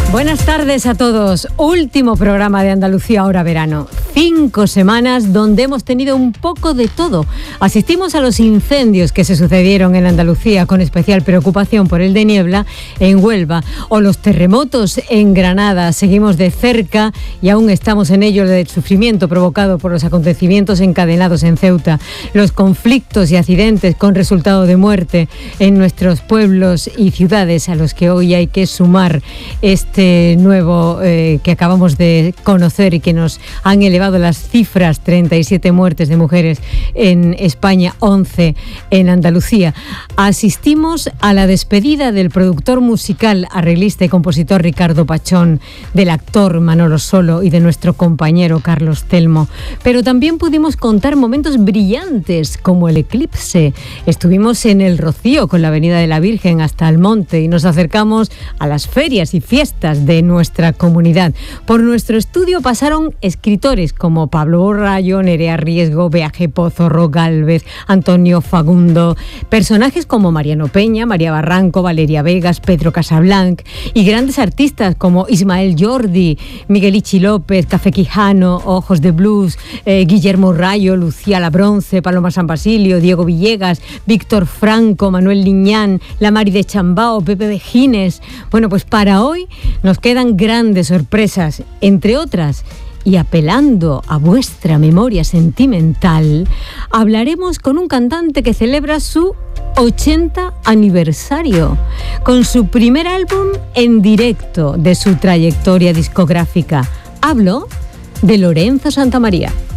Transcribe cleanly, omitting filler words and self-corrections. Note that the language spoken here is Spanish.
Buenas tardes a todos. Último programa de Andalucía Ahora Verano. 5 semanas donde hemos tenido un poco de todo. Asistimos a los incendios que se sucedieron en Andalucía, con especial preocupación por el de Niebla en Huelva, o los terremotos en Granada. Seguimos de cerca y aún estamos en ello del sufrimiento provocado por los acontecimientos encadenados en Ceuta, los conflictos y accidentes con resultado de muerte en nuestros pueblos y ciudades, a los que hoy hay que sumar este nuevo que acabamos de conocer y que nos han elevado las cifras: 37 muertes de mujeres en España, 11 en Andalucía. Asistimos a la despedida del productor musical, arreglista y compositor Ricardo Pachón, del actor Manolo Solo y de nuestro compañero Carlos Telmo. Pero también pudimos contar momentos brillantes como el eclipse. Estuvimos en El Rocío con la Avenida de la Virgen hasta Almonte y nos acercamos a las ferias y fiestas de nuestra comunidad. Por nuestro estudio pasaron escritores como Pablo Rayo, Nerea Riesgo, Beaje Pozo, Ro Gálvez, Antonio Fagundo, personajes como Mariano Peña, María Barranco, Valeria Vegas, Pedro Casablanc, y grandes artistas como Ismael Jordi, Miguel Ichi López, Café Quijano, Ojos de Blues, Guillermo Rayo, Lucía La Bronce, Paloma San Basilio, Diego Villegas, Víctor Franco, Manuel Liñán, La Mari de Chambao, Pepe Vejines. Bueno, pues para hoy nos quedan grandes sorpresas, entre otras, y apelando a vuestra memoria sentimental, hablaremos con un cantante que celebra su 80 aniversario, con su primer álbum en directo de su trayectoria discográfica. Hablo de Lorenzo Santamaría.